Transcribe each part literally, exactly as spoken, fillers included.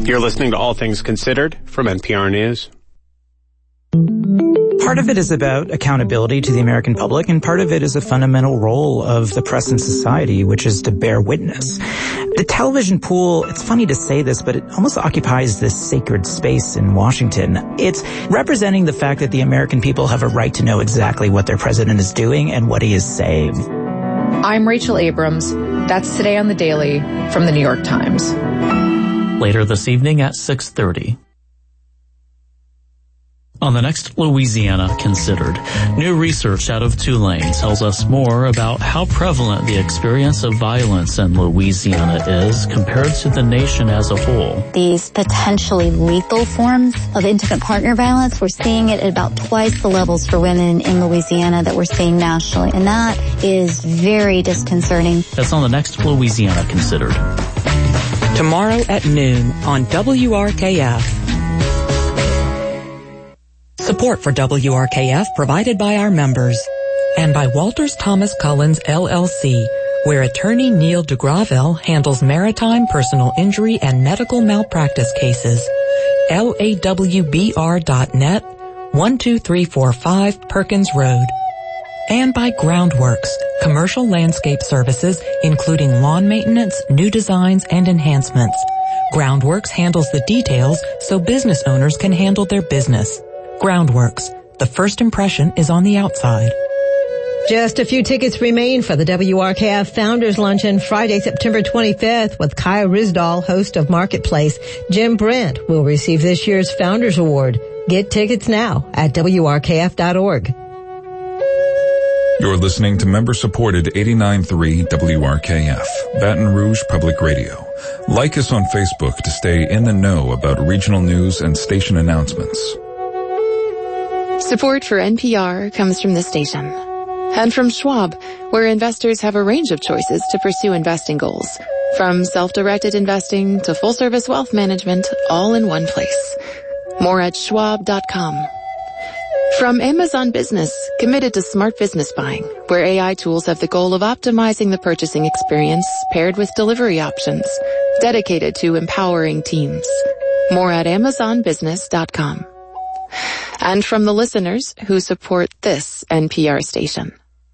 You're listening to All Things Considered from N P R News. Part of it is about accountability to the American public, and part of it is a fundamental role of the press in society, which is to bear witness. The television pool, it's funny to say this, but it almost occupies this sacred space in Washington. It's representing the fact that the American people have a right to know exactly what their president is doing and what he is saying. I'm Rachel Abrams. That's Today on the Daily from the New York Times. Later this evening at six thirty. On the next Louisiana Considered, new research out of Tulane tells us more about how prevalent the experience of violence in Louisiana is compared to the nation as a whole. These potentially lethal forms of intimate partner violence, we're seeing it at about twice the levels for women in Louisiana that we're seeing nationally, and that is very disconcerting. That's on the next Louisiana Considered. Tomorrow at noon on W R K F. Support for W R K F provided by our members and by Walters Thomas Collins L L C, where attorney Neil DeGravelle handles maritime personal injury and medical malpractice cases. L A W B R dot net, one two three four five Perkins Road. And by Groundworks, commercial landscape services including lawn maintenance, new designs, and enhancements. Groundworks handles the details so business owners can handle their business. Groundworks. The first impression is on the outside. Just a few tickets remain for the W R K F Founders Luncheon Friday, September twenty-fifth with Kaya Risdal, host of Marketplace. Jim Brent will receive this year's Founders Award. Get tickets now at W R K F dot org. You're listening to member-supported eighty-nine point three W R K F, Baton Rouge Public Radio. Like us on Facebook to stay in the know about regional news and station announcements. Support for N P R comes from this station and from Schwab, where investors have a range of choices to pursue investing goals, from self-directed investing to full-service wealth management, all in one place. More at schwab dot com. From Amazon Business, committed to smart business buying, where A I tools have the goal of optimizing the purchasing experience paired with delivery options, dedicated to empowering teams. More at amazon business dot com. And from the listeners who support this N P R station.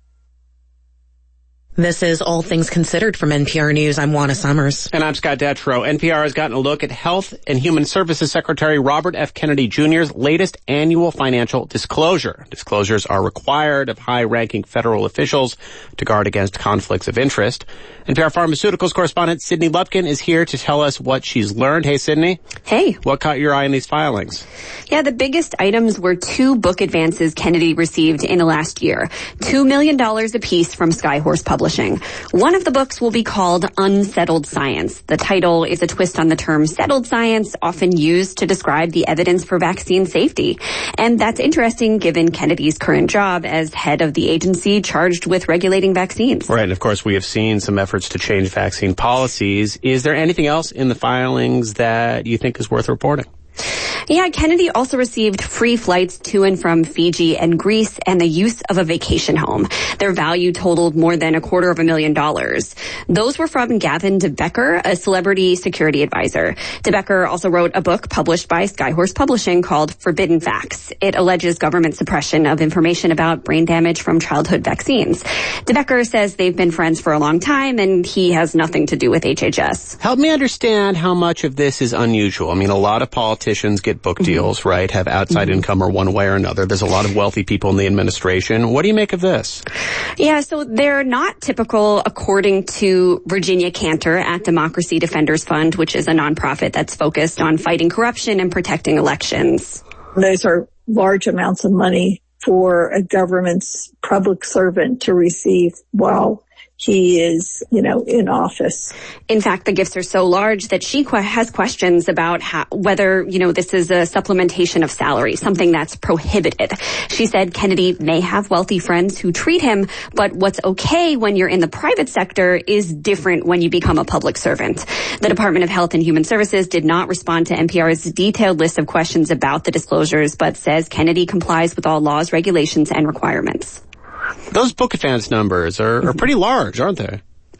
This is All Things Considered from N P R News. I'm Juana Summers. And I'm Scott Detrow. N P R has gotten a look at Health and Human Services Secretary Robert F. Kennedy Junior's latest annual financial disclosure. Disclosures are required of high-ranking federal officials to guard against conflicts of interest. N P R Pharmaceuticals correspondent Sydney Lupkin is here to tell us what she's learned. Hey, Sydney. Hey. What caught your eye in these filings? Yeah, the biggest items were two book advances Kennedy received in the last year. Two million dollars apiece from Skyhorse Publishing. One of the books will be called Unsettled Science. The title is a twist on the term settled science, often used to describe the evidence for vaccine safety. And that's interesting given Kennedy's current job as head of the agency charged with regulating vaccines. Right, and of course we have seen some efforts to change vaccine policies. Is there anything else in the filings that you think is worth reporting? Yeah, Kennedy also received free flights to and from Fiji and Greece and the use of a vacation home. Their value totaled more than a quarter of a million dollars. Those were from Gavin DeBecker, a celebrity security advisor. DeBecker also wrote a book published by Skyhorse Publishing called Forbidden Facts. It alleges government suppression of information about brain damage from childhood vaccines. DeBecker says they've been friends for a long time and he has nothing to do with H H S. Help me understand how much of this is unusual. I mean, a lot of politicians get book deals, mm-hmm. right, have outside mm-hmm. income or one way or another. There's a lot of wealthy people in the administration. What do you make of this? Yeah, so they're not typical according to Virginia Cantor at Democracy Defenders Fund, which is a nonprofit that's focused on fighting corruption and protecting elections. Those are large amounts of money for a government's public servant to receive while he is, you know, in office. In fact, the gifts are so large that she qu- has questions about how, whether, you know, this is a supplementation of salary, something that's prohibited. She said Kennedy may have wealthy friends who treat him, but what's okay when you're in the private sector is different when you become a public servant. The Department of Health and Human Services did not respond to N P R's detailed list of questions about the disclosures, but says Kennedy complies with all laws, regulations, and requirements. Those book advance numbers are, are pretty large, aren't they?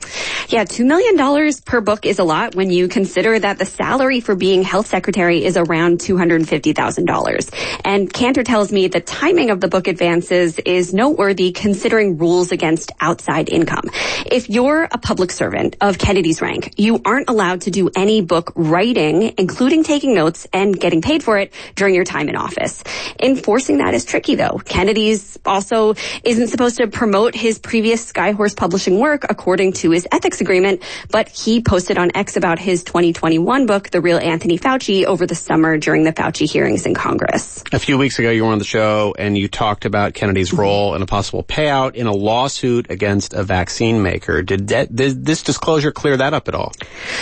Yeah, two million dollars per book is a lot when you consider that the salary for being health secretary is around two hundred fifty thousand dollars. And Cantor tells me the timing of the book advances is noteworthy considering rules against outside income. If you're a public servant of Kennedy's rank, you aren't allowed to do any book writing, including taking notes and getting paid for it during your time in office. Enforcing that is tricky, though. Kennedy's also isn't supposed to promote his previous Skyhorse Publishing work according to his ethics agreement, but he posted on X about his twenty twenty-one book, The Real Anthony Fauci, over the summer during the Fauci hearings in Congress. A few weeks ago, you were on the show and you talked about Kennedy's role in a possible payout in a lawsuit against a vaccine maker. Did, that, did this disclosure clear that up at all?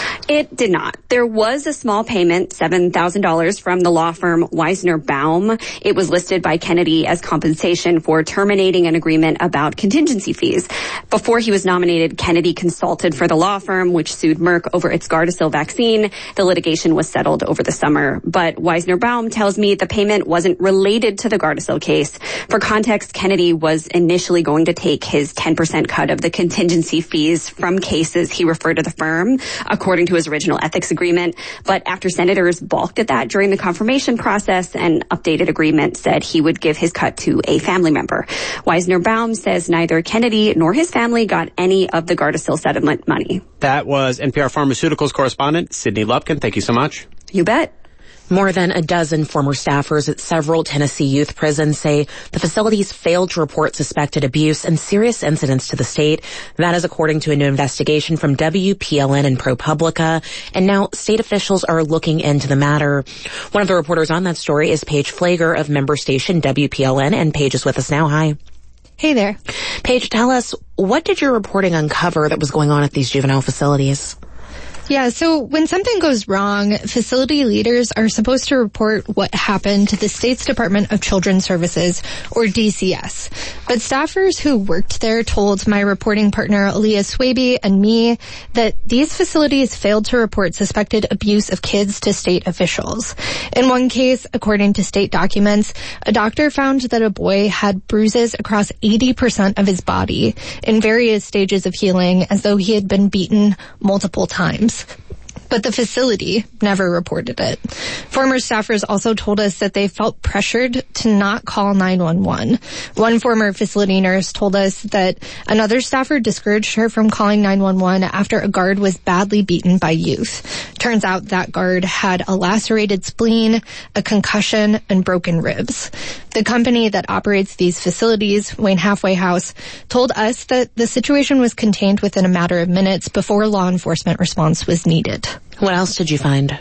It did not. There was a small payment, seven thousand dollars, from the law firm Weisner Baum. It was listed by Kennedy as compensation for terminating an agreement about contingency fees. Before he was nominated, Kennedy consulted for the law firm, which sued Merck over its Gardasil vaccine. The litigation was settled over the summer, but Weisner Baum tells me the payment wasn't related to the Gardasil case. For context, Kennedy was initially going to take his ten percent cut of the contingency fees from cases he referred to the firm, according to his original ethics agreement. But after senators balked at that during the confirmation process, an updated agreement said he would give his cut to a family member. Weisner Baum says neither Kennedy nor his family got any of the Gardasil settlement money. That was N P R Pharmaceuticals correspondent Sydney Lupkin. Thank you so much. You bet. More than a dozen former staffers at several Tennessee youth prisons say the facilities failed to report suspected abuse and serious incidents to the state. That is according to a new investigation from W P L N and ProPublica. And now state officials are looking into the matter. One of the reporters on that story is Paige Flager of member station W P L N, and Paige is with us now. Hi. Hey there. Paige, tell us, what did your reporting uncover that was going on at these juvenile facilities? Yeah, so when something goes wrong, facility leaders are supposed to report what happened to the state's Department of Children's Services, or D C S. But staffers who worked there told my reporting partner Aaliyah Swaby and me that these facilities failed to report suspected abuse of kids to state officials. In one case, according to state documents, a doctor found that a boy had bruises across eighty percent of his body in various stages of healing, as though he had been beaten multiple times. But the facility never reported it. Former staffers also told us that they felt pressured to not call nine one one. One former facility nurse told us that another staffer discouraged her from calling nine one one after a guard was badly beaten by youth. Turns out that guard had a lacerated spleen, a concussion, and broken ribs. The company that operates these facilities, Wayne Halfway House, told us that the situation was contained within a matter of minutes before law enforcement response was needed. What else did you find?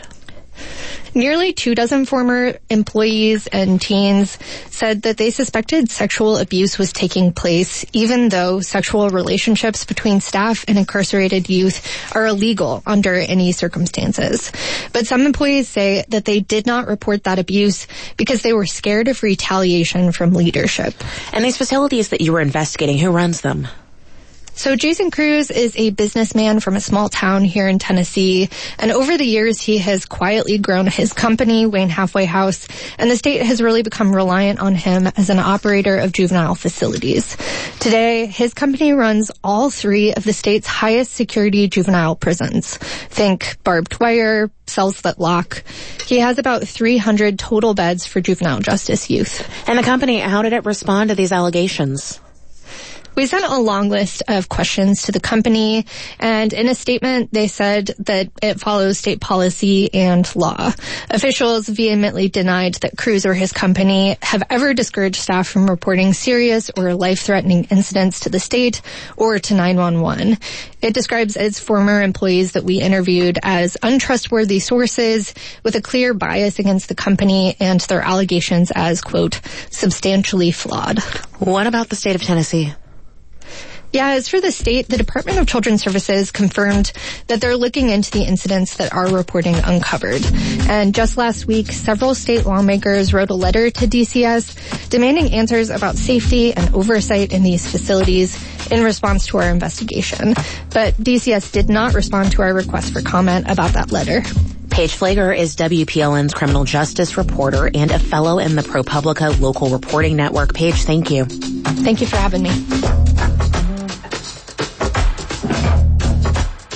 Nearly two dozen former employees and teens said that they suspected sexual abuse was taking place, even though sexual relationships between staff and incarcerated youth are illegal under any circumstances. But some employees say that they did not report that abuse because they were scared of retaliation from leadership. And these facilities that you were investigating, who runs them? So Jason Cruz is a businessman from a small town here in Tennessee, and over the years he has quietly grown his company, Wayne Halfway House, and the state has really become reliant on him as an operator of juvenile facilities. Today, his company runs all three of the state's highest security juvenile prisons. Think barbed wire, cells that lock. He has about three hundred total beds for juvenile justice youth. And the company, how did it respond to these allegations? We sent a long list of questions to the company, and in a statement, they said that it follows state policy and law. Officials vehemently denied that Cruz or his company have ever discouraged staff from reporting serious or life-threatening incidents to the state or to nine one one. It describes its former employees that we interviewed as untrustworthy sources with a clear bias against the company and their allegations as, quote, substantially flawed. What about the state of Tennessee? Yeah, as for the state, the Department of Children's Services confirmed that they're looking into the incidents that our reporting uncovered. And just last week, several state lawmakers wrote a letter to D C S demanding answers about safety and oversight in these facilities in response to our investigation. But D C S did not respond to our request for comment about that letter. Paige Flager is W P L N's criminal justice reporter and a fellow in the ProPublica Local Reporting Network. Paige, thank you. Thank you for having me.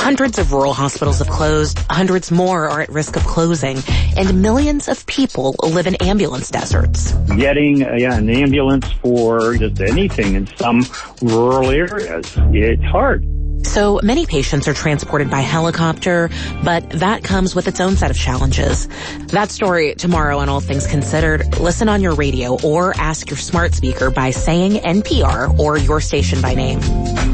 Hundreds of rural hospitals have closed, hundreds more are at risk of closing, and millions of people live in ambulance deserts. Getting uh, yeah, an ambulance for just anything in some rural areas, it's hard. So many patients are transported by helicopter, but that comes with its own set of challenges. That story tomorrow on All Things Considered. Listen on your radio or ask your smart speaker by saying N P R or your station by name.